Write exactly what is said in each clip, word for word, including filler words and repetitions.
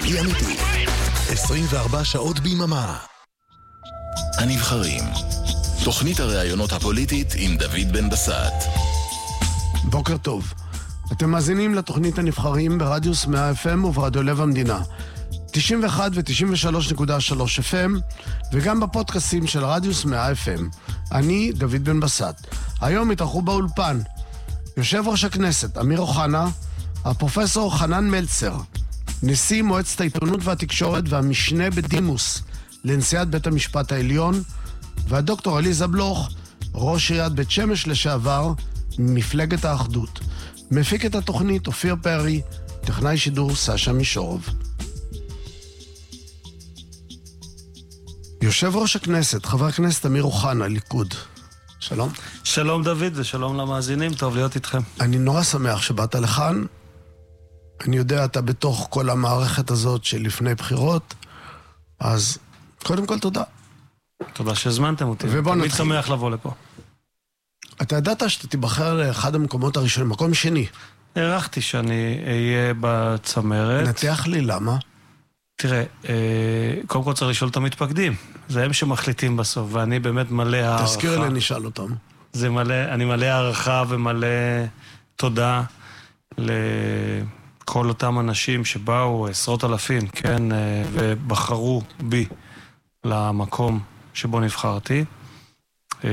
ישראלי אמיתי. עשרים וארבע שעות ביממה. הנבחרים. תוכנית הראיונות הפוליטית עם דוד בן בסט. בוקר טוב. אתם מאזינים לתוכנית הנבחרים ברדיוס מאה אף אם וברדיו לב המדינה. תשעים ואחת ו-תשעים ושלוש נקודה שלוש אף אם וגם בפודקאסים של רדיוס מאה אף אם. אני דוד בן בסט. היום התארחו באולפן יושב ראש הכנסת אמיר אוחנה, הפרופסור חנן מלצר, נשיא מועצת העיתונות והתקשורת והמשנה בדימוס לנשיאת בית המשפט העליון, והדוקטור עליזה בלוך, ראש עיריית בית שמש לשעבר, מפלגת האחדות. מפיק את התוכנית אופיר פרי, טכנאי שידור סשה מישורוב. יושב ראש הכנסת, חבר הכנסת אמיר אוחנה, ליכוד. שלום. שלום דוד ושלום למאזינים, טוב להיות איתכם. אני נורא שמח שבאת לכאן. אני יודע, אתה בתוך כל המערכת הזאת של לפני בחירות, אז קודם כל תודה. תודה שהזמנתם אותי. ובוא תמיד נתחיל. שמח לבוא לפה. אתה ידעת שאתה תיבחר לאחד המקומות הראשונים, מקום שני. הערכתי שאני אהיה בצמרת. נתח לי למה? תראה, אה, קודם כל צריך לשאול את המתפקדים. זה הם שמחליטים בסוף, ואני באמת מלא הערכה. תזכיר לי, נשאל אותם. זה מלא, אני מלא הערכה ומלא תודה לכל אותם אנשים שבאו, עשרות אלפים, כן, אה, ובחרו בי למקום שבו נבחרתי. אה,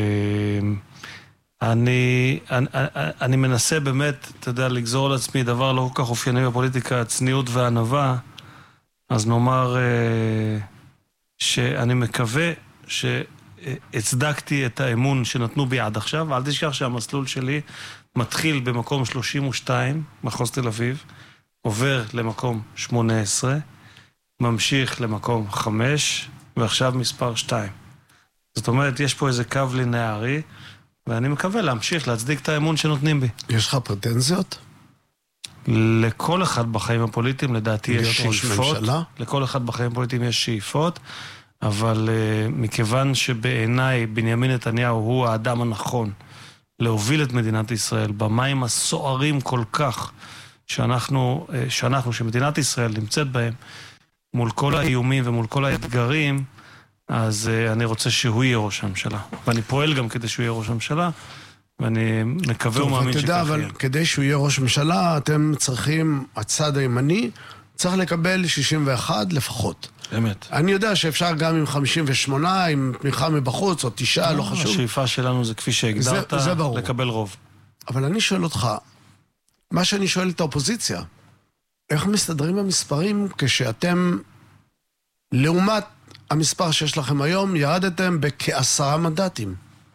אני, אני, אני מנסה באמת, אתה יודע, לגזור על עצמי דבר לא כל כך אופייני בפוליטיקה, צניעות וענווה, אז נאמר אה, שאני מקווה שהצדקתי את האמון שנתנו בי עד עכשיו, ואל תשכח שהמסלול שלי מתחיל במקום שלושים ושתיים, מחוז תל אביב, עובר למקום שמונה עשרה, ממשיך למקום חמש, ועכשיו מספר שתיים. זאת אומרת, יש פה איזה קו לינארי, ואני מקווה להמשיך, להצדיק את האמון שנותנים בי. יש לך פרטנזיות? לכל אחד בחיים הפוליטיים, לדעתי יש שאיפות. ממשלה? לכל אחד בחיים הפוליטיים יש שאיפות, אבל uh, מכיוון שבעיניי בנימין נתניהו הוא האדם הנכון להוביל את מדינת ישראל במים הסוערים כל כך שאנחנו, uh, שאנחנו, שמדינת ישראל נמצאת בהם, מול כל האיומים ומול כל האתגרים, אז uh, אני רוצה שהוא יהיה ראש הממשלה. ואני פועל גם כדי שהוא יהיה ראש הממשלה, ואני מקווה ומאמין שכך יהיה. אבל כדי שהוא יהיה ראש ממשלה, אתם צריכים, הצד הימני, צריך לקבל שישים ואחת לפחות. באמת. אני יודע שאפשר גם עם חמישים ושמונה, עם תמיכה מבחוץ, או תשעה, לא חשוב. השאיפה שלנו זה כפי שהגדרת, זה, זה ברור. לקבל רוב. אבל אני שואל אותך, מה שאני שואל את האופוזיציה, איך מסתדרים המספרים כשאתם, לעומת המספר שיש לכם היום, ירדתם בכעשרה מנדטים?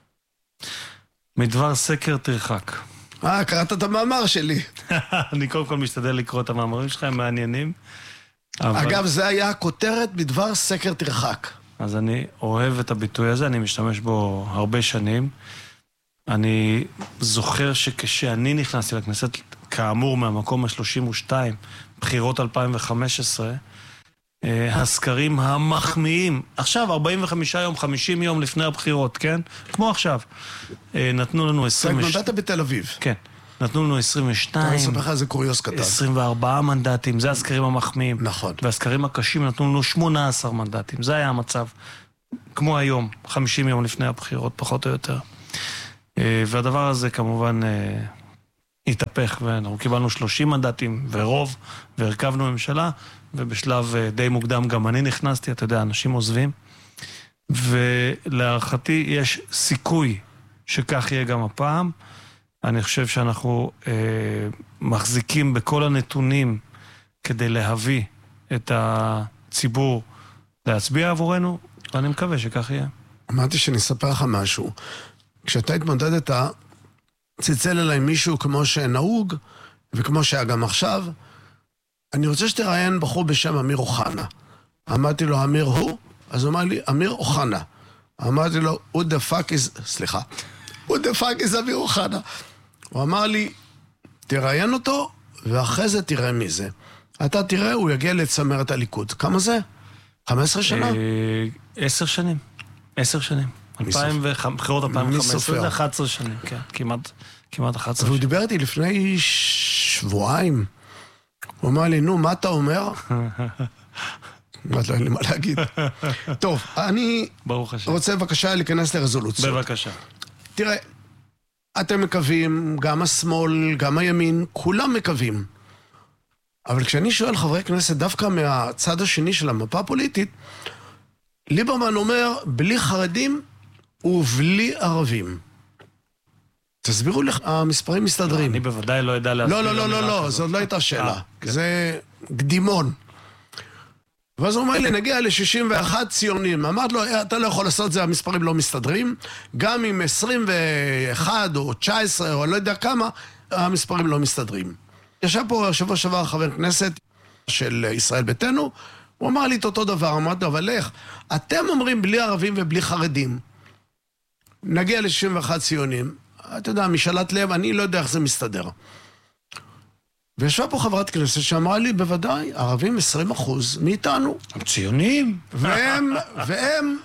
מדבר סקר תרחק. אה, קראת את המאמר שלי. אני קודם כל משתדל לקרוא את המאמרים שלך, הם מעניינים. אבל... אגב, זה היה הכותרת מדבר סקר תרחק. אז אני אוהב את הביטוי הזה, אני משתמש בו הרבה שנים. אני זוכר שכשאני נכנסתי לכנסת, כאמור מהמקום ה-שלושים ושתיים, בחירות אלפיים וחמש עשרה, הסקרים המחמיאים, עכשיו ארבעים וחמישה יום, חמישים יום לפני הבחירות, כן? כמו עכשיו. נתנו לנו עשרים ושתיים... מנדטה בתל אביב. כן. נתנו לנו עשרים ושתיים... אני אספר לך איזה קוריוס קטן. עשרים וארבעה מנדטים, זה הסקרים המחמיאים. נכון. והסקרים הקשים נתנו לנו שמונה עשר מנדטים, זה היה המצב. כמו היום, חמישים יום לפני הבחירות, פחות או יותר. והדבר הזה כמובן התהפך, ואנחנו קיבלנו שלושים מנדטים ורוב, והרכבנו ממשלה, ובשלב די מוקדם גם אני נכנסתי, אתה יודע, אנשים עוזבים, ולהערכתי יש סיכוי שכך יהיה גם הפעם. אני חושב שאנחנו אה, מחזיקים בכל הנתונים כדי להביא את הציבור להצביע עבורנו, ואני מקווה שכך יהיה. אמרתי שאני אספר לך משהו. כשאתה התמודדת, צלצל אליי מישהו כמו שנהוג, וכמו שהיה גם עכשיו, אני רוצה שתראיין בחור בשם אמיר אוחנה. אמרתי לו, אמיר הוא? אז הוא אמר לי, אמיר אוחנה. אמרתי לו, who the fuck is... סליחה. who the fuck is אמיר אוחנה? הוא אמר לי, תראיין אותו, ואחרי זה תראה מי זה. אתה תראה, הוא יגיע לצמרת הליכוד. כמה זה? חמש עשרה שנה? עשר שנים. עשר שנים. בחירות אלפיים וחמש עשרה זה אחת עשרה שנים, כן. כמעט, כמעט אחת עשרה שנים. והוא דיבר איתי לפני שבועיים. הוא אמר לי, נו, מה אתה אומר? לא אין לי מה להגיד. טוב, אני רוצה בבקשה להיכנס לרזולוציות. בבקשה. תראה, אתם מקווים, גם השמאל, גם הימין, כולם מקווים. אבל כשאני שואל חברי כנסת דווקא מהצד השני של המפה הפוליטית, ליברמן אומר, בלי חרדים ובלי ערבים. תסבירו לך, המספרים מסתדרים. אני בוודאי לא יודע להסביר. לא, לא, לא, לא, לא, זאת לא הייתה שאלה. זה קדימון. ואז הוא אומר לי, נגיע ל-שישים ואחד ציונים. אמרתי לו, אתה לא יכול לעשות זה, המספרים לא מסתדרים. גם עם עשרים ואחת או תשע עשרה או לא יודע כמה, המספרים לא מסתדרים. ישב פה שבוע שעבר חבר כנסת של ישראל ביתנו, הוא אמר לי את אותו דבר, אמרתי לו, אבל איך? אתם אומרים בלי ערבים ובלי חרדים. נגיע ל-שישים ואחד ציונים. אתה יודע, משאלת לב, אני לא יודע איך זה מסתדר. וישבה פה חברת כנסת שאמרה לי, בוודאי, ערבים עשרים אחוז מאיתנו. הם ציונים. והם, והם,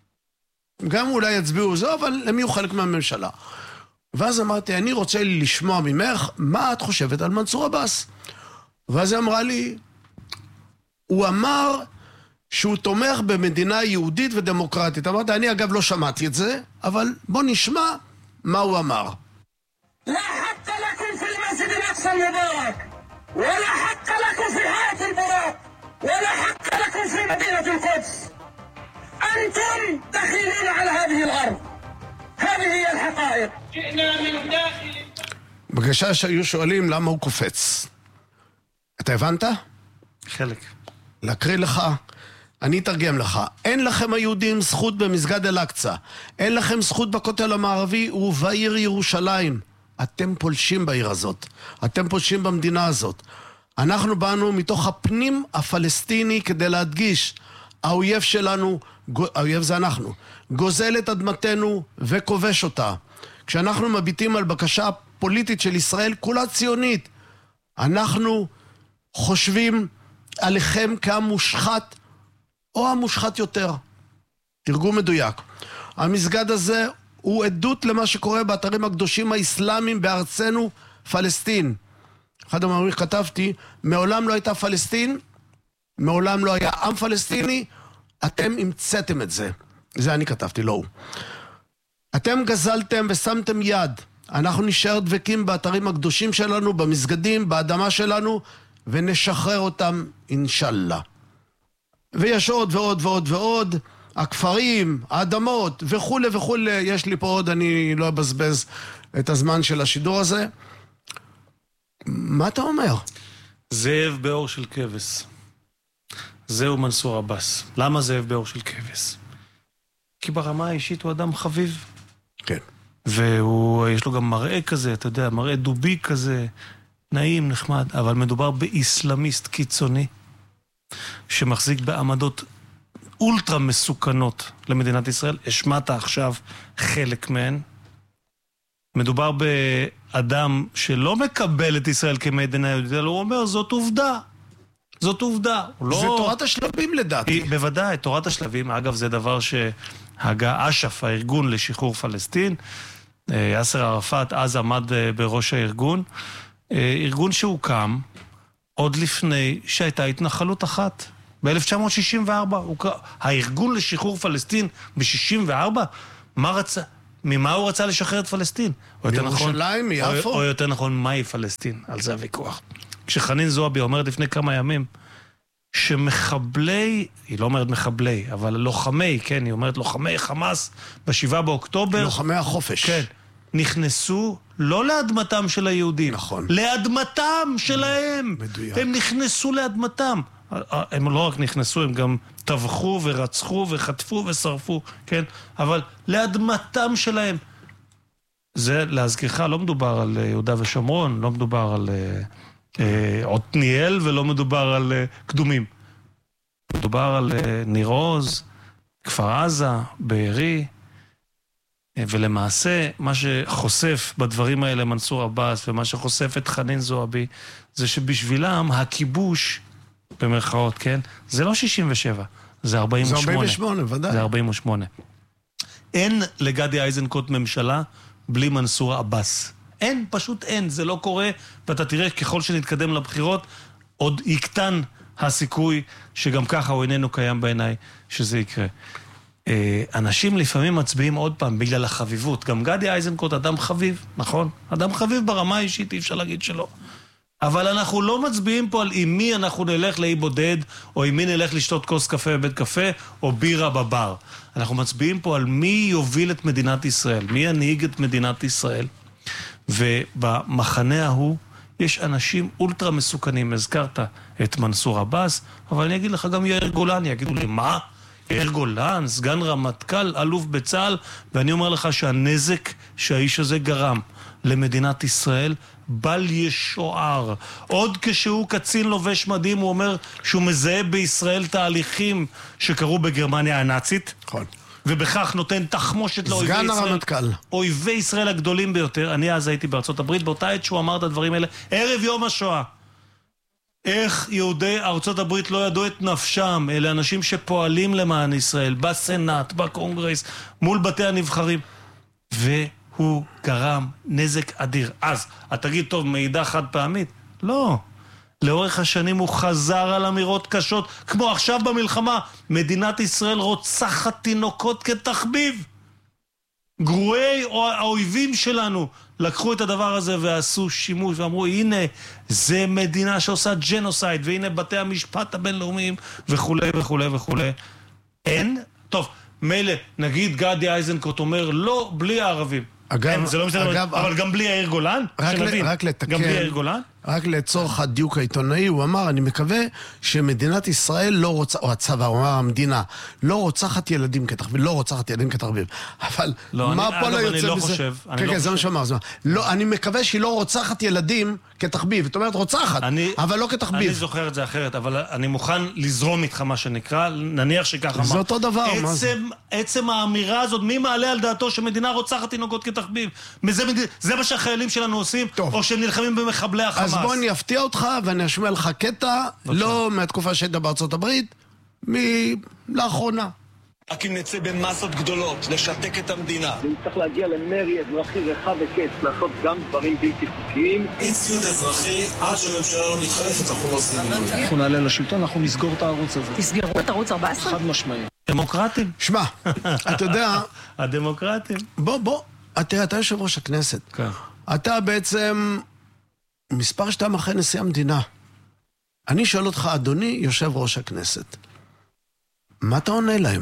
גם אולי יצביעו זו, אבל הם יהיו חלק מהממשלה. ואז אמרתי, אני רוצה לשמוע ממך, מה את חושבת על מנסור עבאס? ואז היא אמרה לי, הוא אמר שהוא תומך במדינה יהודית ודמוקרטית. אמרתי, אני אגב לא שמעתי את זה, אבל בוא נשמע מה הוא אמר. لا حق لكم في المسجد الأقصى المبارك ولا حق لكم في حياة البراق ولا حق لكم في مدينة القدس أنتم دخيلون على هذه الأرض هذه هي الحقائق جئنا من داخل בגלל שהיו שואלים למה הוא קופץ. אתה הבנת? חלק. להקריא לך, אני אתרגם לך. אין לכם היהודים זכות במסגד אל-אקצא. אין לכם זכות בכותל המערבי ובעיר ירושלים. אתם פולשים בעיר הזאת. אתם פולשים במדינה הזאת. אנחנו באנו מתוך הפנים הפלסטיני כדי להדגיש, האויב שלנו, האויב זה אנחנו, גוזל את אדמתנו וכובש אותה. כשאנחנו מביטים על בקשה פוליטית של ישראל, כולה ציונית, אנחנו חושבים עליכם כמושחת או המושחת יותר. תרגום מדויק. המסגד הזה הוא עדות למה שקורה באתרים הקדושים האסלאמיים בארצנו, פלסטין. אחד המאמרים כתבתי, מעולם לא הייתה פלסטין, מעולם לא היה עם פלסטיני, אתם המצאתם את זה. זה אני כתבתי, לא הוא. אתם גזלתם ושמתם יד. אנחנו נשאר דבקים באתרים הקדושים שלנו, במסגדים, באדמה שלנו, ונשחרר אותם, אינשאללה. ויש עוד ועוד ועוד ועוד, הכפרים, האדמות וכו' וכו'. יש לי פה עוד, אני לא אבזבז את הזמן של השידור הזה. מה אתה אומר? זאב באור של כבש. זהו מנסור עבאס. למה זאב באור של כבש? כי ברמה האישית הוא אדם חביב. כן. ויש לו גם מראה כזה, אתה יודע, מראה דובי כזה, נעים, נחמד, אבל מדובר באסלאמיסט קיצוני, שמחזיק בעמדות אולטרה מסוכנות למדינת ישראל. השמעת עכשיו חלק מהן. מדובר באדם שלא מקבל את ישראל כמדינה יהודית, אלא הוא אומר, זאת עובדה. זאת עובדה. זה לא... תורת השלבים לדעתי. בוודאי, תורת השלבים. אגב, זה דבר שהגה אש"ף, הארגון לשחרור פלסטין, יאסר ערפאת אז עמד בראש הארגון, ארגון שהוקם עוד לפני שהייתה התנחלות אחת. ב-אלף תשע מאות שישים וארבע, הארגון לשחרור פלסטין ב-שישים וארבע, מה רצה? ממה הוא רצה לשחרר את פלסטין? מירושלים, מיפו? או יותר נכון, מהי פלסטין? על זה הוויכוח. כשחנין זועבי אומרת לפני כמה ימים, שמחבלי, היא לא אומרת מחבלי, אבל לוחמי, כן, היא אומרת לוחמי חמאס בשבעה באוקטובר. לוחמי החופש. כן. נכנסו לא לאדמתם של היהודים. נכון. לאדמתם שלהם. מדויק. הם נכנסו לאדמתם. הם לא רק נכנסו, הם גם טבחו ורצחו וחטפו ושרפו, כן? אבל לאדמתם שלהם. זה, להזכירך, לא מדובר על יהודה ושומרון, לא מדובר על אה, עתניאל ולא מדובר על אה, קדומים. מדובר על אה, ניר עוז, כפר עזה, בארי, אה, ולמעשה מה שחושף בדברים האלה מנסור עבאס ומה שחושף את חנין זועבי, זה שבשבילם הכיבוש, במרכאות, כן? זה לא שישים ושבע, זה ארבעים ושמונה. זה ארבעים ושמונה, ודאי. זה ארבעים ושמונה. אין לגדי איזנקוט ממשלה בלי מנסור עבאס. אין, פשוט אין, זה לא קורה, ואתה תראה ככל שנתקדם לבחירות, עוד יקטן הסיכוי שגם ככה הוא איננו קיים בעיניי שזה יקרה. אנשים לפעמים מצביעים עוד פעם בגלל החביבות. גם גדי איזנקוט אדם חביב, נכון? אדם חביב ברמה האישית, אי אפשר להגיד שלא. אבל אנחנו לא מצביעים פה על עם מי אנחנו נלך לאי בודד, או עם מי נלך לשתות כוס קפה בבית קפה, או בירה בבר. אנחנו מצביעים פה על מי יוביל את מדינת ישראל, מי ינהיג את מדינת ישראל. ובמחנה ההוא יש אנשים אולטרה מסוכנים. הזכרת את מנסור עבאס, אבל אני אגיד לך גם יאיר גולן, יגידו לי, מה? יאיר גולן, סגן רמטכ"ל, אלוף בצה"ל, ואני אומר לך שהנזק שהאיש הזה גרם למדינת ישראל, בל ישוער. עוד כשהוא קצין לובש מדים, הוא אומר שהוא מזהה בישראל תהליכים שקרו בגרמניה הנאצית. נכון. ובכך נותן תחמושת לאויבי ישראל. סגן הרמטכ"ל. אויבי ישראל הגדולים ביותר. אני אז הייתי בארצות הברית, באותה עת שהוא אמר את הדברים האלה, ערב יום השואה. איך יהודי ארצות הברית לא ידעו את נפשם? אלה אנשים שפועלים למען ישראל, בסנאט, בקונגרס, מול בתי הנבחרים. והוא גרם נזק אדיר. אז, את תגיד, טוב, מידע חד פעמית? לא. לאורך השנים הוא חזר על אמירות קשות, כמו עכשיו במלחמה. מדינת ישראל רוצחת תינוקות כתחביב. גרועי האויבים שלנו לקחו את הדבר הזה ועשו שימוש ואמרו, הנה, זה מדינה שעושה ג'נוסייד, והנה בתי המשפט הבינלאומיים וכו' וכו' וכו'. אין? טוב, מילא, נגיד גדי איזנקוט אומר, לא, בלי הערבים. אגב, אין, זה לא מסתדר, אגב, אבל גם בלי יאיר גולן? רק, שנבין, רק לתקן, גם בלי יאיר גולן? רק לצורך הדיוק העיתונאי, הוא אמר, אני מקווה שמדינת ישראל לא רוצה, או הצבא, הוא אמר, המדינה, לא רוצחת ילדים כתחביב, לא רוצחת ילדים כתחביב. אבל לא, מה אני, פה אגב, לא אני יוצא לא בזה? חושב, אני כן, לא כן, זה מה חושב. שאמר, זה מה. לא, אני מקווה שהיא לא רוצחת ילדים כתחביב, זאת אומרת, רוצחת, אני, אבל לא כתחביב. אני זוכר את זה אחרת, אבל אני מוכן לזרום איתך מה שנקרא, נניח שככה אמר. זה אותו דבר, עצם, מה זה? עצם האמירה הזאת, מי מעלה על דעתו שמדינה רוצחת תינוקות כתחביב? זה, זה מה שהחיילים שלנו עושים, טוב. או שהם נלחמים במחבלי החמאס. אז בוא אני אפתיע אותך ואני אשמיע לך קטע, לא מהתקופה שהיית בארצות הברית, מלאחרונה. רק אם נצא במסות גדולות, לשתק את המדינה. אם צריך להגיע למרי אזרחי רחב היקף, לעשות גם דברים בלתי חוקיים. אין ציוד אזרחי, עד שהממשלה לא מתחלפת, אנחנו לא עושים מילואים. אנחנו נעלה לשלטון, אנחנו נסגור את הערוץ הזה. תסגרו את ערוץ ארבע עשרה? חד משמעי. דמוקרטים. שמע, אתה יודע, הדמוקרטים. בוא, בוא, אתה, אתה יושב ראש הכנסת. כן. אתה בעצם מספר שתיים אחרי נשיא המדינה. אני שואל אותך, אדוני יושב ראש הכנסת, מה אתה עונה להם?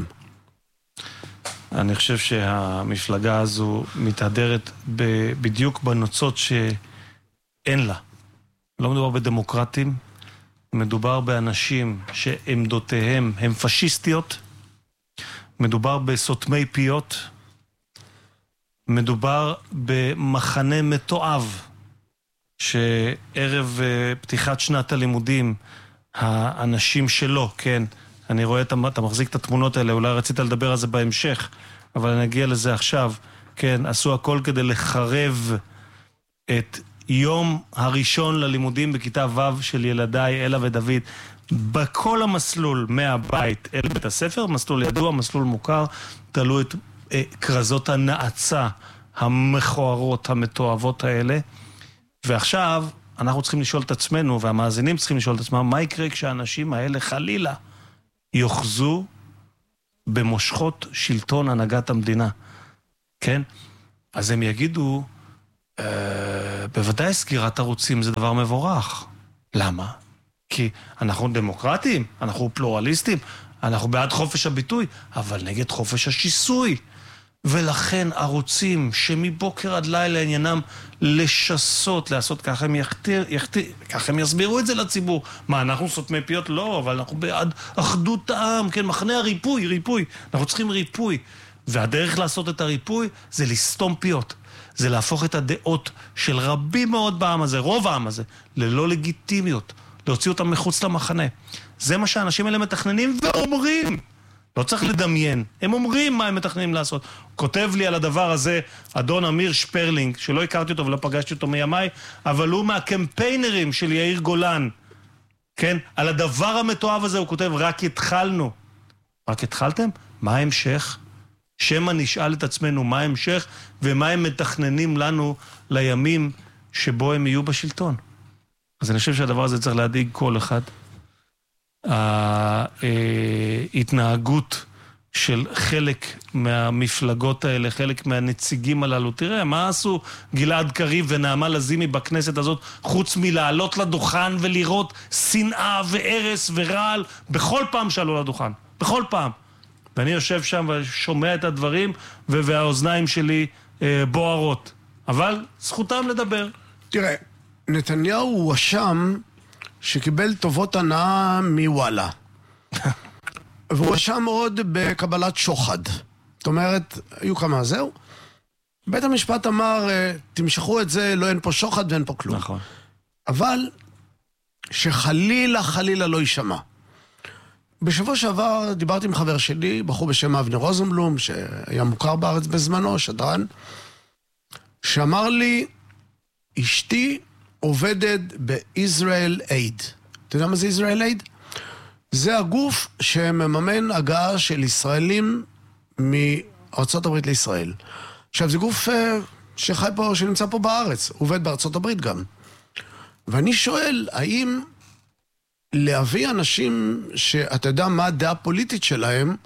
אני חושב שהמפלגה הזו מתהדרת ב- בדיוק בנוצות שאין לה. לא מדובר בדמוקרטים, מדובר באנשים שעמדותיהם הן פשיסטיות, מדובר בסותמי פיות, מדובר במחנה מתועב, שערב uh, פתיחת שנת הלימודים, האנשים שלו, כן, אני רואה, אתה, אתה מחזיק את התמונות האלה, אולי רצית לדבר על זה בהמשך, אבל אני אגיע לזה עכשיו, כן, עשו הכל כדי לחרב את יום הראשון ללימודים בכיתה ו' של ילדיי, אלה ודוד, בכל המסלול מהבית אל בית הספר, מסלול ידוע, מסלול מוכר, תלו את אה, קרזות הנעצה המכוערות, המתועבות האלה, ועכשיו אנחנו צריכים לשאול את עצמנו, והמאזינים צריכים לשאול את עצמם, מה יקרה כשהאנשים האלה חלילה יוחזו במושכות שלטון הנהגת המדינה, כן? אז הם יגידו, אה, בוודאי סגירת ערוצים זה דבר מבורך. למה? כי אנחנו דמוקרטים, אנחנו פלורליסטים, אנחנו בעד חופש הביטוי, אבל נגד חופש השיסוי. ולכן ערוצים שמבוקר עד לילה עניינם לשסות, לעשות ככה הם יכתיר, יכתיר, ככה הם יסבירו את זה לציבור. מה, אנחנו סותמי פיות? לא, אבל אנחנו בעד אחדות העם, כן, מחנה הריפוי, ריפוי. אנחנו צריכים ריפוי. והדרך לעשות את הריפוי זה לסתום פיות. זה להפוך את הדעות של רבים מאוד בעם הזה, רוב העם הזה, ללא לגיטימיות. להוציא אותם מחוץ למחנה. זה מה שהאנשים האלה מתכננים ואומרים. לא צריך לדמיין. הם אומרים מה הם מתכננים לעשות. כותב לי על הדבר הזה אדון אמיר שפרלינג, שלא הכרתי אותו ולא פגשתי אותו מימיי, אבל הוא מהקמפיינרים של יאיר גולן. כן? על הדבר המתואב הזה הוא כותב, רק התחלנו. רק התחלתם? מה ההמשך? שמה נשאל את עצמנו מה ההמשך, ומה הם מתכננים לנו לימים שבו הם יהיו בשלטון. אז אני חושב שהדבר הזה צריך להדאיג כל אחד. ההתנהגות של חלק מהמפלגות האלה, חלק מהנציגים הללו. תראה, מה עשו גלעד קריב ונעמה לזימי בכנסת הזאת, חוץ מלעלות לדוכן ולראות שנאה והרס ורעל, בכל פעם שעלו לדוכן, בכל פעם. ואני יושב שם ושומע את הדברים, והאוזניים שלי אה, בוערות. אבל זכותם לדבר. תראה, נתניהו הוא אשם שקיבל טובות הנאה מוואלה. והוא אשם עוד בקבלת שוחד. זאת אומרת, היו כמה, זהו. בית המשפט אמר, תמשכו את זה, לא אין פה שוחד ואין פה כלום. נכון. אבל שחלילה, חלילה לא יישמע. בשבוע שעבר דיברתי עם חבר שלי, בחור בשם אבנר רוזנבלום, שהיה מוכר בארץ בזמנו, שדרן, שאמר לי, אשתי עובדת ב-Israel Aid. אתה יודע מה זה Israel Aid? זה הגוף שמממן הגעה של ישראלים מארצות הברית לישראל. עכשיו, זה גוף שחי פה, שנמצא פה בארץ, עובד בארצות הברית גם. ואני שואל, האם להביא אנשים שאתה יודע מה הדעה הפוליטית שלהם,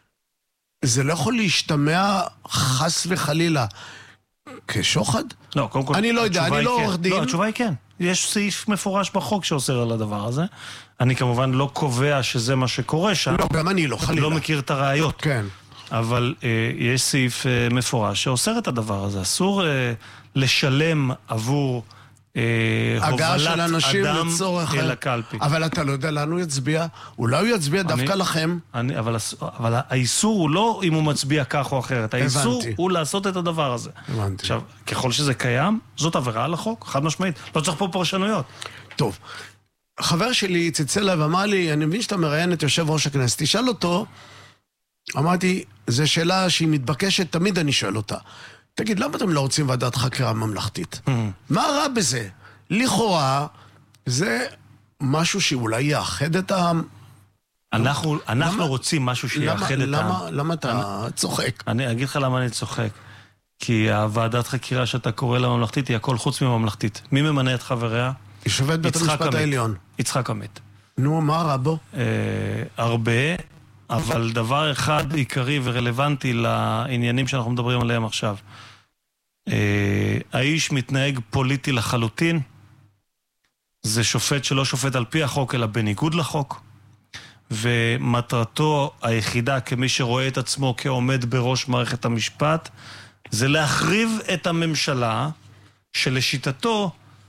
זה לא יכול להשתמע חס וחלילה כשוחד? לא, קודם כל, אני לא יודע, אני לא עורך דין. לא, התשובה היא כן. יש סעיף מפורש בחוק שאוסר על הדבר הזה. אני כמובן לא קובע שזה מה שקורה שם. לא, גם אני לא, חלילה. לא מכיר את הראיות. כן. אבל אה, יש סעיף אה, מפורש שאוסר את הדבר הזה. אסור אה, לשלם עבור אה, הובלת אדם אל הקלפי. אבל אתה לא יודע לאן הוא יצביע. אולי הוא יצביע דווקא לכם. אני, אבל, אבל האיסור הוא לא אם הוא מצביע כך או אחרת. האיסור הבנתי. הוא לעשות את הדבר הזה. הבנתי. עכשיו, ככל שזה קיים, זאת עבירה על החוק, חד משמעית. לא צריך פה פרשנויות. טוב. חבר שלי צלצל אליי ואמר לי, אני מבין שאתה מראיין את יושב ראש הכנסת. תשאל אותו, אמרתי, זו שאלה שהיא מתבקשת, תמיד אני שואל אותה. תגיד, למה אתם לא רוצים ועדת חקירה ממלכתית? מה רע בזה? לכאורה, זה משהו שאולי יאחד את העם. אנחנו, אנחנו רוצים משהו שיאחד את העם. למה אתה צוחק? אני אגיד לך למה אני צוחק. כי הוועדת חקירה שאתה קורא לה ממלכתית היא הכל חוץ מממלכתית. מי ממנה את חבריה? יושבת בית המשפט העליון. יצחק עמית. נו, מה רע בו? הרבה, אבל דבר אחד עיקרי ורלוונטי לעניינים שאנחנו מדברים עליהם עכשיו. האיש מתנהג פוליטי לחלוטין. זה שופט שלא שופט על פי החוק, אלא בניגוד לחוק. ומטרתו היחידה כמי שרואה את עצמו כעומד בראש מערכת המשפט, זה להחריב את הממשלה שלשיטתו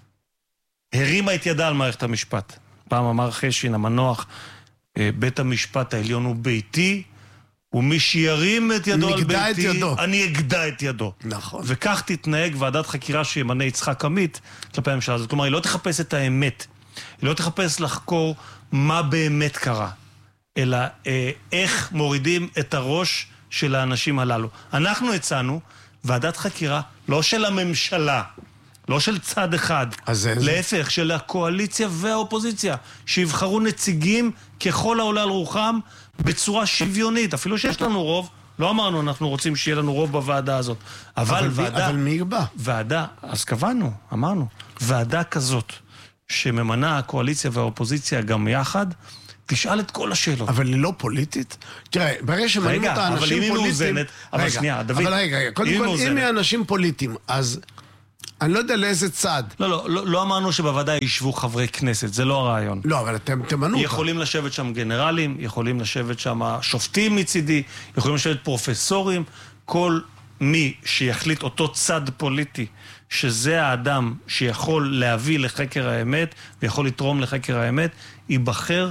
הרימה את ידה על מערכת המשפט. פעם אמר חשין המנוח, בית המשפט העליון הוא ביתי, ומי שירים את ידו על ביתי, אני אגדע את ידו. נכון. וכך תתנהג ועדת חקירה שימנה יצחק עמית כלפי הממשלה הזאת. כלומר, היא לא תחפש את האמת, היא לא תחפש לחקור מה באמת קרה, אלא אה, איך מורידים את הראש של האנשים הללו. אנחנו הצענו ועדת חקירה לא של הממשלה, לא של צד אחד, להפך, של הקואליציה והאופוזיציה, שיבחרו נציגים ככל העולה על רוחם בצורה שוויונית. אפילו שיש לנו רוב, לא אמרנו אנחנו רוצים שיהיה לנו רוב בוועדה הזאת. אבל, אבל ועדה... אבל מי יגבה? ועדה, אז קבענו, אמרנו. ועדה כזאת, שממנה הקואליציה והאופוזיציה גם יחד, תשאל את כל השאלות. אבל היא לא פוליטית? תראה, ברגע שמנים את האנשים פוליטיים... אבל שנייה, דוד... אבל רגע, קודם כל, אם היא אנשים פוליטיים, אז... אני לא יודע לאיזה צד. לא, לא, לא, לא אמרנו שבוודאי יישבו חברי כנסת, זה לא הרעיון. לא, אבל אתם תמנו אותם. יכולים לשבת שם גנרלים, יכולים לשבת שם שופטים מצידי, יכולים לשבת פרופסורים, כל מי שיחליט אותו צד פוליטי, שזה האדם שיכול להביא לחקר האמת, ויכול לתרום לחקר האמת, ייבחר.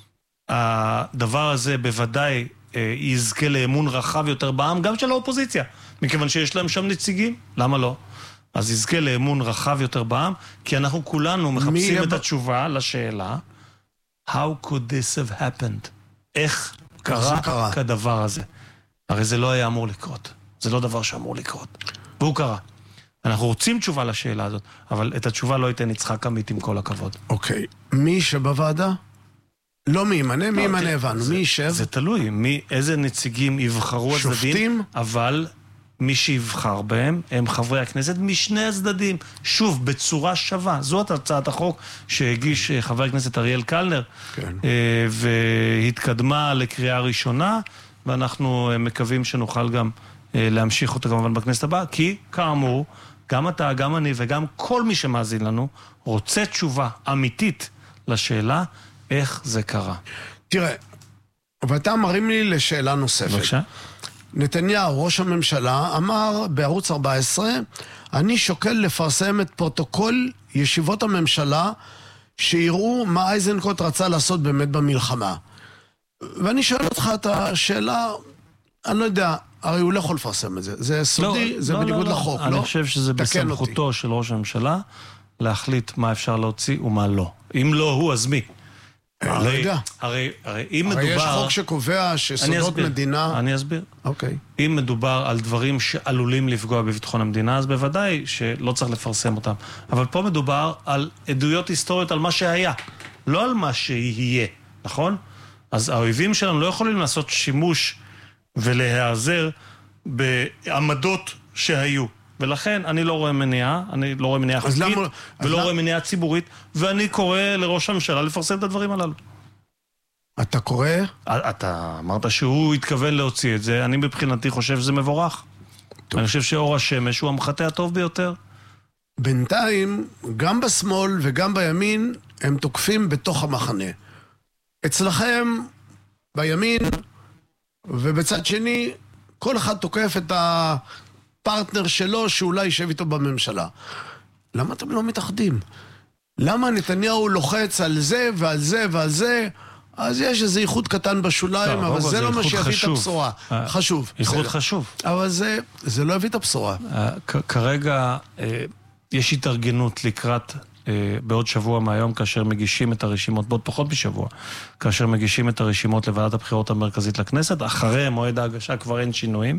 הדבר הזה בוודאי אה, יזכה לאמון רחב יותר בעם, גם של האופוזיציה, מכיוון שיש להם שם נציגים, למה לא? אז יזכה לאמון רחב יותר בעם, כי אנחנו כולנו מחפשים את התשובה לשאלה, How could this have happened? איך קרה כדבר הזה? הרי זה לא היה אמור לקרות. זה לא דבר שאמור לקרות. והוא קרה. אנחנו רוצים תשובה לשאלה הזאת, אבל את התשובה לא ייתן יצחק עמית עם כל הכבוד. אוקיי. מי שבוועדה? לא מי ימנה, מי ימנה הבנו. מי יישב? זה תלוי. איזה נציגים יבחרו הצדדים, אבל... מי שיבחר בהם הם חברי הכנסת משני הצדדים, שוב, בצורה שווה. זאת הצעת החוק שהגיש חבר הכנסת אריאל קלנר, כן. והתקדמה לקריאה ראשונה, ואנחנו מקווים שנוכל גם להמשיך אותה כמובן בכנסת הבאה, כי כאמור, גם אתה, גם אני וגם כל מי שמאזין לנו, רוצה תשובה אמיתית לשאלה איך זה קרה. תראה, ואתה מרים לי לשאלה נוספת. בבקשה. נתניהו, ראש הממשלה, אמר בערוץ ארבע עשרה, אני שוקל לפרסם את פרוטוקול ישיבות הממשלה שיראו מה אייזנקוט רצה לעשות באמת במלחמה. ואני שואל אותך את השאלה, אני לא יודע, הרי הוא לא יכול לפרסם את זה. זה סודי, לא, זה לא, בניגוד לא, לחוק, לא? לא? אני חושב שזה בסמכותו אותי. של ראש הממשלה להחליט מה אפשר להוציא ומה לא. אם לא הוא, אז מי? אני לא יודע. הרי, הרי אם הרי מדובר... יש חוק שקובע שסודות מדינה... אני אסביר. אוקיי. אם מדובר על דברים שעלולים לפגוע בביטחון המדינה, אז בוודאי שלא צריך לפרסם אותם. אבל פה מדובר על עדויות היסטוריות על מה שהיה, לא על מה שיהיה, נכון? אז האויבים שלנו לא יכולים לעשות שימוש ולהיעזר בעמדות שהיו. ולכן אני לא רואה מניעה, אני לא רואה מניעה חוקית, למה, ולא רואה למה... מניעה ציבורית, ואני קורא לראש הממשלה לפרסם את הדברים הללו. אתה קורא? אתה אמרת שהוא התכוון להוציא את זה, אני מבחינתי חושב שזה מבורך. טוב. אני חושב שאור השמש הוא המחטא הטוב ביותר. בינתיים, גם בשמאל וגם בימין, הם תוקפים בתוך המחנה. אצלכם, בימין, ובצד שני, כל אחד תוקף את ה... פרטנר שלו שאולי יישב איתו בממשלה. למה אתם לא מתאחדים? למה נתניהו לוחץ על זה ועל זה ועל זה? אז יש איזה איחוד קטן בשוליים, לא, אבל זה, זה לא מה שיביא חשוב. את הבשורה. אה, חשוב. איחוד זה, חשוב. אבל זה, זה לא הביא את הבשורה. אה, כ- כרגע אה, יש התארגנות לקראת אה, בעוד שבוע מהיום, כאשר מגישים את הרשימות, בעוד פחות משבוע, כאשר מגישים את הרשימות לוועדת הבחירות המרכזית לכנסת, אחרי מועד ההגשה כבר אין שינויים.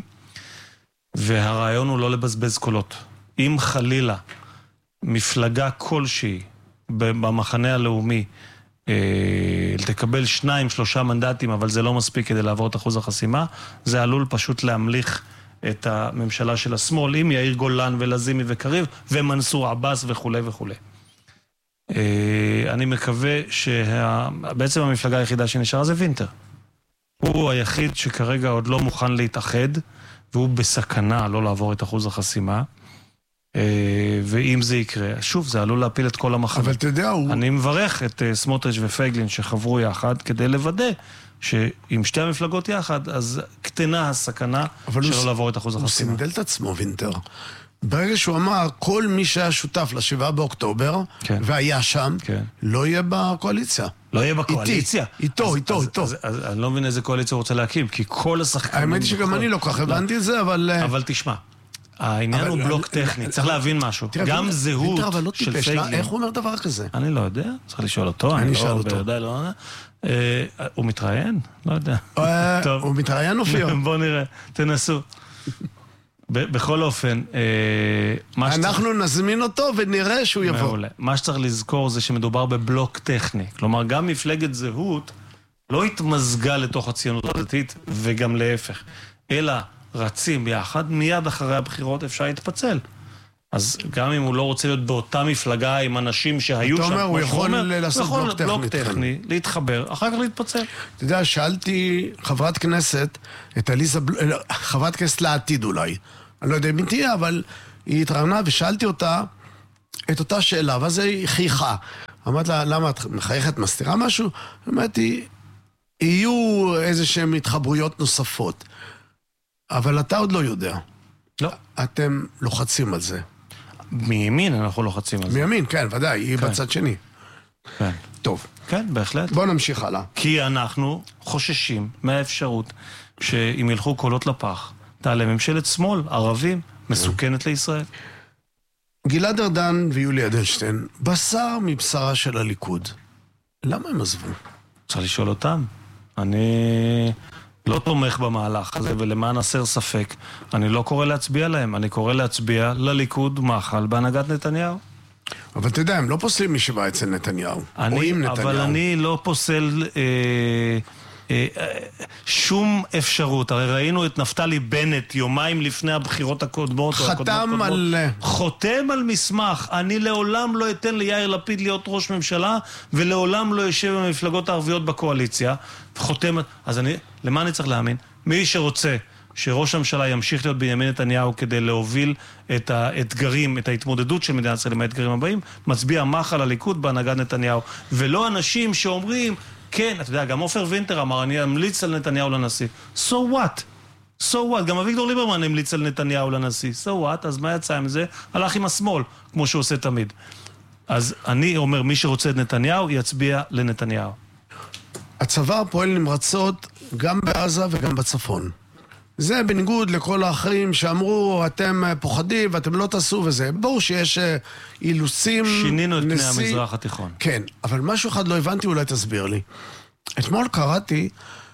והרעיון הוא לא לבזבז קולות. אם חלילה מפלגה כלשהי במחנה הלאומי אה, תקבל שניים, שלושה מנדטים, אבל זה לא מספיק כדי לעבור את אחוז החסימה, זה עלול פשוט להמליך את הממשלה של השמאל, עם יאיר גולן ולזימי וקריב, ומנסור עבאס וכו' וכו'. אה, אני מקווה שבעצם שה... המפלגה היחידה שנשארה זה וינטר. הוא היחיד שכרגע עוד לא מוכן להתאחד, והוא בסכנה לא לעבור את אחוז החסימה, ואם זה יקרה, שוב, זה עלול להפיל את כל המחנה. אבל אתה יודע, הוא... אני מברך את סמוטריץ' ופייגלין שחברו יחד, כדי לוודא שעם שתי המפלגות יחד, אז קטנה הסכנה שלא לעבור את אחוז החסימה. הוא סינדל את עצמו, וינטר. ברגע שהוא אמר, כל מי שהיה שותף לשבעה באוקטובר, כן. והיה שם, כן. לא יהיה בקואליציה. לא יהיה בקואליציה? איתו, אז, איתו, אז, איתו. אז, אז, אז אני לא מבין איזה קואליציה הוא רוצה להקים, כי כל השחקנים... האמת היא שגם אני לא כך הבנתי את זה, אבל... אבל תשמע, העניין הוא בלוק טכני, צריך להבין משהו. גם זהות של פייגלין... איך הוא אומר דבר כזה? אני לא יודע, צריך לשאול אותו. אני אשאל אותו. הוא מתראיין? לא יודע. הוא מתראיין אופיר? בוא נראה, תנסו. בכל אופן, אנחנו נזמין אותו ונראה שהוא יבוא. מעולה. מה שצריך לזכור זה שמדובר בבלוק טכני. כלומר, גם מפלגת זהות לא התמזגה לתוך הציונות הדתית, וגם להפך. אלא רצים יחד, מיד אחרי הבחירות אפשר להתפצל. אז גם אם הוא לא רוצה להיות באותה מפלגה עם אנשים שהיו שם, אתה אומר, הוא יכול לעשות בלוק טכני. בלוק טכני, להתחבר, אחר כך להתפצל. אתה יודע, שאלתי חברת כנסת, את אליזה, חברת כנסת לעתיד אולי, אני לא יודע אם תהיה, אבל היא התראיינה ושאלתי אותה את אותה שאלה, ואז היא חייכה. אמרת לה, למה את מחייכת, מסתירה משהו? אמרתי, יהיו איזה שהן התחברויות נוספות. אבל אתה עוד לא יודע. לא. אתם לוחצים על זה. מימין אנחנו לוחצים על זה. מימין, כן, ודאי, היא כן. בצד שני. כן. טוב. כן, בהחלט. בוא נמשיך הלאה. כי אנחנו חוששים מהאפשרות שאם ילכו קולות לפח, תעלה ממשלת שמאל, ערבים, מסוכנת לישראל. גלעד ארדן ויולי אדלשטיין, בשר מבשרה של הליכוד. למה הם עזבו? צריך לשאול אותם. אני לא תומך במהלך הזה, ולמען הסר ספק, אני לא קורא להצביע להם, אני קורא להצביע לליכוד מחל בהנהגת נתניהו. אבל אתה יודע, הם לא פוסלים משבעה אצל נתניהו. אני, או עם נתניהו. אבל אני לא פוסל אה, שום אפשרות. הרי ראינו את נפתלי בנט יומיים לפני הבחירות הקודמות. חתם על... חותם על מסמך. אני לעולם לא אתן ליאיר לפיד להיות ראש ממשלה, ולעולם לא יושב במפלגות הערביות בקואליציה. חותם... אז אני... למה אני צריך להאמין? מי שרוצה שראש הממשלה ימשיך להיות בנימין נתניהו כדי להוביל את האתגרים, את ההתמודדות של מדינת ישראל עם האתגרים הבאים, מצביע מחל הליכוד בהנהגת נתניהו. ולא אנשים שאומרים... כן, אתה יודע, גם עופר וינטר אמר, אני אמליץ על נתניהו לנשיא. So what? So what? גם אביגדור ליברמן המליץ על נתניהו לנשיא. So what? אז מה יצא עם זה? הלך עם השמאל, כמו שהוא עושה תמיד. אז אני אומר, מי שרוצה את נתניהו, יצביע לנתניהו. הצבא פועל נמרצות גם בעזה וגם בצפון. זה בניגוד לכל האחרים שאמרו, אתם פוחדים ואתם לא תעשו וזה. ברור שיש אילוצים... שינינו את נשיא... פני המזרח התיכון. כן, אבל משהו אחד לא הבנתי, אולי תסביר לי. אתמול קראתי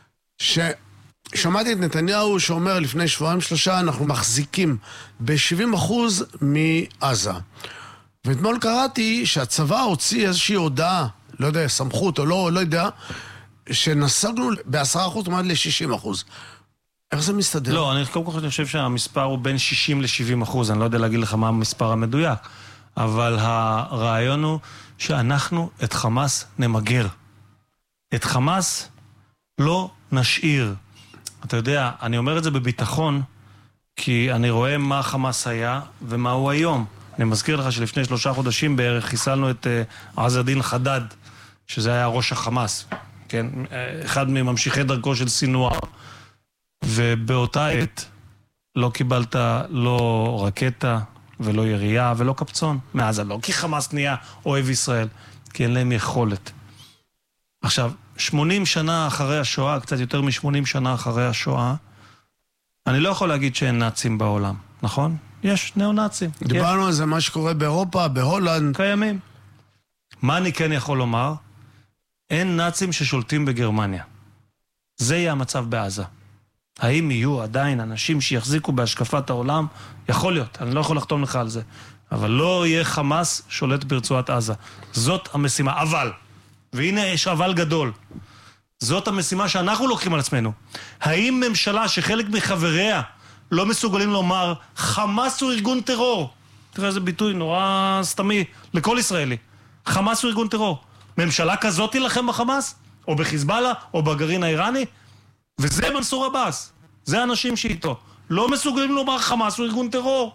ששמעתי את נתניהו שאומר לפני שבועיים שלושה, אנחנו מחזיקים ב-שבעים אחוז מעזה. ואתמול קראתי שהצבא הוציא איזושהי הודעה, לא יודע, סמכות או לא, לא יודע, שנסגנו ב-עשרה אחוז עד ל-שישים אחוז. איך זה מסתדר? לא, אני קודם כל חושב שהמספר הוא בין שישים ל-שבעים אחוז, אני לא יודע להגיד לך מה המספר המדויק, אבל הרעיון הוא שאנחנו את חמאס נמגר. את חמאס לא נשאיר. אתה יודע, אני אומר את זה בביטחון, כי אני רואה מה חמאס היה ומה הוא היום. אני מזכיר לך שלפני שלושה חודשים בערך חיסלנו את uh, עז א-דין חדד, שזה היה ראש החמאס, כן? אחד מממשיכי דרכו של סינואר. ובאותה עת לא קיבלת לא רקטה ולא ירייה ולא קפצון מעזה, לא כי חמאס נהיה אוהב ישראל, כי אין להם יכולת. עכשיו, שמונים שנה אחרי השואה, קצת יותר מ-שמונים שנה אחרי השואה, אני לא יכול להגיד שאין נאצים בעולם, נכון? יש נאו-נאצים. דיברנו על זה, מה שקורה באירופה, בהולנד. קיימים. מה אני כן יכול לומר? אין נאצים ששולטים בגרמניה. זה יהיה המצב בעזה. האם יהיו עדיין אנשים שיחזיקו בהשקפת העולם? יכול להיות, אני לא יכול לחתום לך על זה. אבל לא יהיה חמאס שולט ברצועת עזה. זאת המשימה. אבל, והנה יש אבל גדול, זאת המשימה שאנחנו לוקחים על עצמנו. האם ממשלה שחלק מחבריה לא מסוגלים לומר, חמאס הוא ארגון טרור? תראה איזה ביטוי נורא סתמי לכל ישראלי. חמאס הוא ארגון טרור. ממשלה כזאת תילחם בחמאס? או בחיזבאללה? או בגרעין האיראני? וזה מנסור עבאס, זה האנשים שאיתו. לא מסוגלים לומר חמאס הוא ארגון טרור.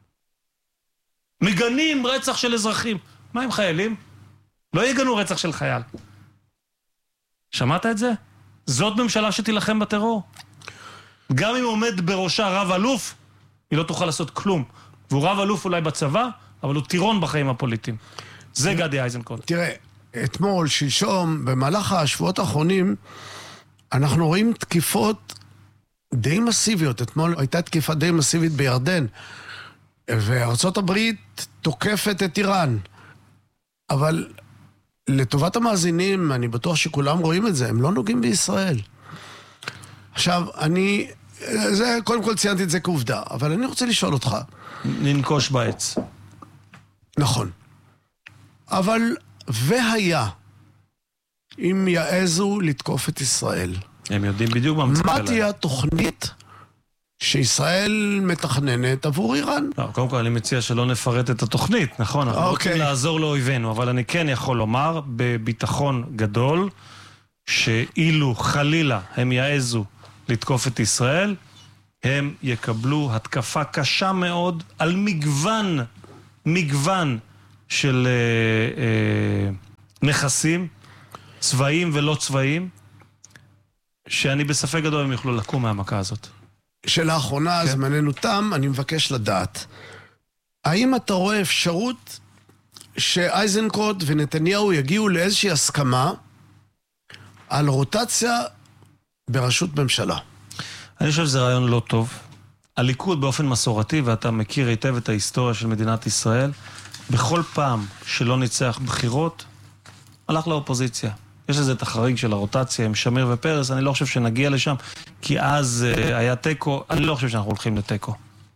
מגנים רצח של אזרחים. מה עם חיילים? לא יגנו רצח של חייל. שמעת את זה? זאת ממשלה שתילחם בטרור. גם אם עומד בראשה רב אלוף, היא לא תוכל לעשות כלום. והוא רב אלוף אולי בצבא, אבל הוא טירון בחיים הפוליטיים. זה גדי איזנקוט. תראה, אתמול, שלשום, במהלך השבועות האחרונים, אנחנו רואים תקיפות די מסיביות. אתמול הייתה תקיפה די מסיבית בירדן, וארצות הברית תוקפת את איראן. אבל לטובת המאזינים, אני בטוח שכולם רואים את זה, הם לא נוגעים בישראל. עכשיו, אני... זה, קודם כל ציינתי את זה כעובדה, אבל אני רוצה לשאול אותך. ננקוש בעץ. נכון. אבל, והיה, אם יעזו לתקוף את ישראל. הם יודעים בדיוק מה מצפה להם. מה תהיה התוכנית שישראל מתכננת עבור איראן? לא, קודם כל אני מציע שלא נפרט את התוכנית, נכון? אנחנו לא רוצים לעזור לאויבינו, אבל אני כן יכול לומר בביטחון גדול, שאילו חלילה הם יעזו לתקוף את ישראל, הם יקבלו התקפה קשה מאוד על מגוון, מגוון של אה, אה, נכסים, צבאיים ולא צבאיים, שאני בספק גדול הם יוכלו לקום מהמכה הזאת. שאלה האחרונה, כן. זמננו תם, אני מבקש לדעת. האם אתה רואה אפשרות שאייזנקוט ונתניהו יגיעו לאיזושהי הסכמה על רוטציה בראשות ממשלה? אני חושב שזה רעיון לא טוב. הליכוד באופן מסורתי, ואתה מכיר היטב את ההיסטוריה של מדינת ישראל, בכל פעם שלא ניצח בחירות, הלך לאופוזיציה. יש לזה את החריג של הרוטציה עם שמיר ופרס, אני לא חושב שנגיע לשם, כי אז uh, היה טקו, אני לא חושב שאנחנו הולכים לטקו.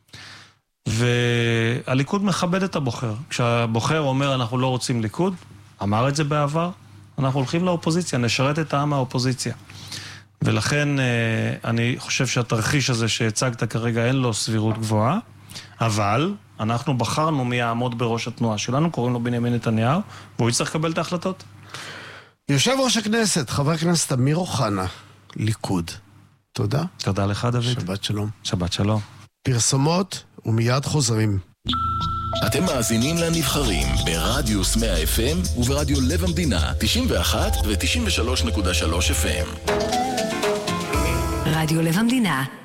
והליכוד מכבד את הבוחר. כשהבוחר אומר אנחנו לא רוצים ליכוד, אמר את זה בעבר, אנחנו הולכים לאופוזיציה, נשרת את העם האופוזיציה. ולכן אני חושב שהתרחיש הזה שהצגת כרגע אין לו סבירות גבוהה, אבל אנחנו בחרנו מי יעמוד בראש התנועה שלנו, קוראים לו בנימין נתניהו, והוא יצטרך לקבל את ההחלטות. יושב ראש הכנסת, חבר הכנסת אמיר אוחנה, ליכוד. תודה. תודה לך, דוד. שבת שלום. שבת שלום. פרסומות ומיד חוזרים. אתם מאזינים לנבחרים ברדיוס מאה אף אם וברדיו לב המדינה תשעים ואחת ו-תשעים ושלוש נקודה שלוש אף אם. רדיו לב המדינה